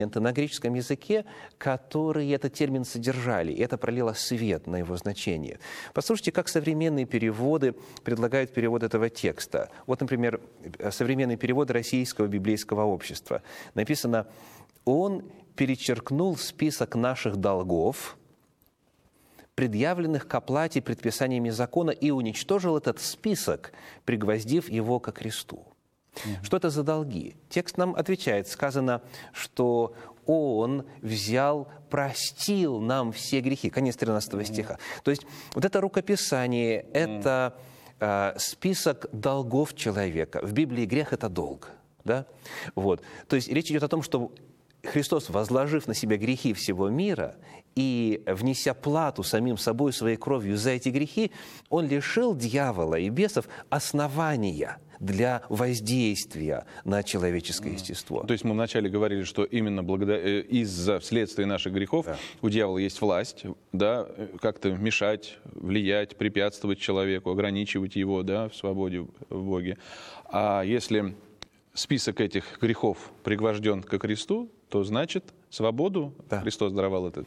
на греческом языке, которые этот термин содержали, и это пролило свет на его значение. Послушайте, как современные переводы предлагают перевод этого текста. Вот, например, современный перевод Российского библейского общества. Написано: «Он перечеркнул список наших долгов, предъявленных к оплате предписаниями закона, и уничтожил этот список, пригвоздив его ко кресту». Что это за долги? Текст нам отвечает. Сказано, что Он простил нам все грехи. Конец 13 стиха. То есть вот это рукописание, это список долгов человека. В Библии грех – это долг. Да? Вот. То есть речь идет о том, что Христос, возложив на себя грехи всего мира и внеся плату самим собой, своей кровью за эти грехи, Он лишил дьявола и бесов основания для воздействия на человеческое естество. То есть мы вначале говорили, что именно из-за вследствие наших грехов у дьявола есть власть, да, как-то мешать, влиять, препятствовать человеку, ограничивать его, да, в свободе в Боге. А если список этих грехов пригвожден ко кресту, то значит свободу Христос даровал это.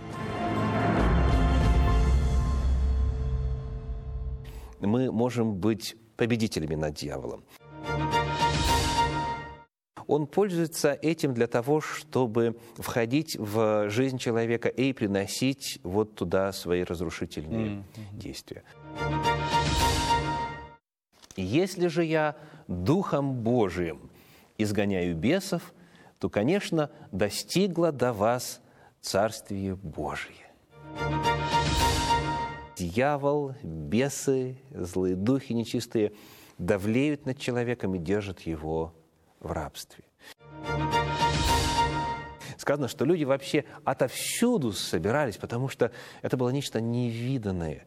Мы можем быть победителями над дьяволом. Он пользуется этим для того, чтобы входить в жизнь человека и приносить вот туда свои разрушительные действия. Если же я Духом Божиим изгоняю бесов, то, конечно, достигло до вас Царствие Божие. Дьявол, бесы, злые духи нечистые давлеют над человеком и держат его в рабстве. Сказано, что люди вообще отовсюду собирались, потому что это было нечто невиданное.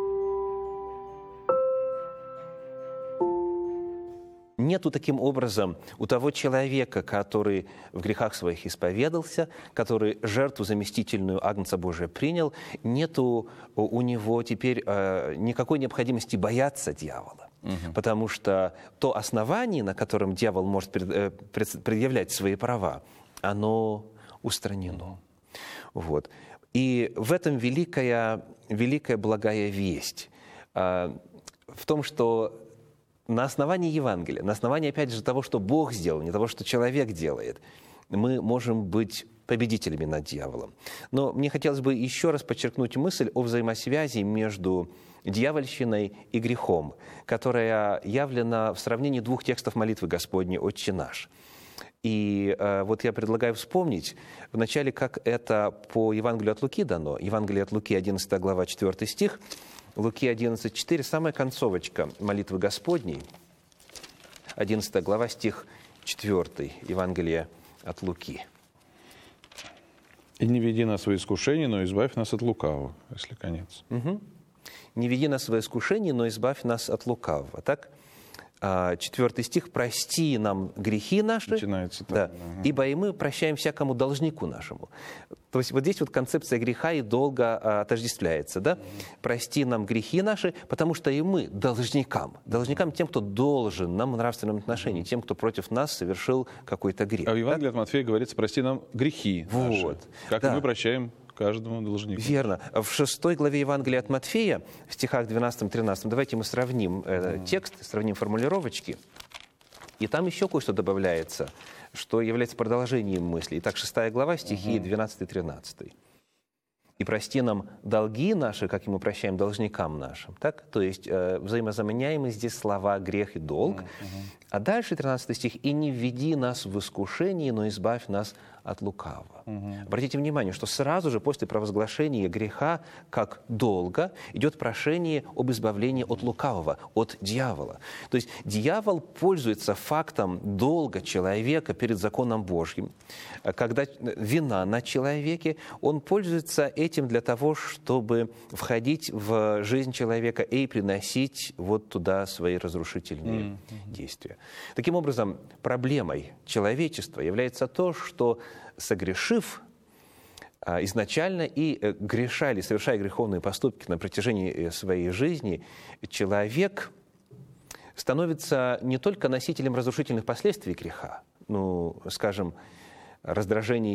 Нету таким образом у того человека, который в грехах своих исповедался, который жертву заместительную Агнца Божия принял, нету у него теперь никакой необходимости бояться дьявола. Потому что то основание, на котором дьявол может предъявлять свои права, оно устранено. Вот. И в этом великая благая весть. В том, что на основании Евангелия, на основании, опять же, того, что Бог сделал, не того, что человек делает, мы можем быть победителями над дьяволом. Но мне хотелось бы еще раз подчеркнуть мысль о взаимосвязи между дьявольщиной и грехом, которая явлена в сравнении двух текстов молитвы Господней «Отче наш». И вот я предлагаю вспомнить вначале, как это по Евангелию от Луки дано. Евангелие от Луки, 11 глава, 4 стих. Луки 11:4, самая концовочка молитвы Господней, 11 глава, стих 4, Евангелие от Луки. «И не веди нас в искушение, но избавь нас от лукавого», если конец. «Не веди нас в искушение, но избавь нас от лукавого». Так? 4 стих: «Прости нам грехи наши, начинается так, ибо и мы прощаем всякому должнику нашему». То есть вот здесь вот концепция греха и долга отождествляется. Да? «Прости нам грехи наши, потому что и мы должникам тем, кто должен нам в нравственном отношении, тем, кто против нас совершил какой-то грех». А в Евангелии от Матфея говорится: «Прости нам грехи наши, как и мы прощаем каждому должнику». Верно. В 6 главе Евангелия от Матфея, в стихах 12-13, давайте мы сравним текст, сравним формулировочки. И там еще кое-что добавляется, что является продолжением мысли. Итак, 6 глава, стихи 12-13. «И прости нам долги наши, как и мы прощаем должникам нашим». Так? То есть взаимозаменяемы здесь слова «грех» и «долг». А дальше 13 стих: «И не введи нас в искушение, но избавь нас от лукавого». Обратите внимание, что сразу же после провозглашения греха как долга идет прошение об избавлении от лукавого, от дьявола. То есть дьявол пользуется фактом долга человека перед законом Божьим. Когда вина на человеке, он пользуется этим для того, чтобы входить в жизнь человека и приносить вот туда свои разрушительные действия. Таким образом, проблемой человечества является то, что, согрешив изначально и греша или совершая греховные поступки на протяжении своей жизни, человек становится не только носителем разрушительных последствий греха, скажем, раздражение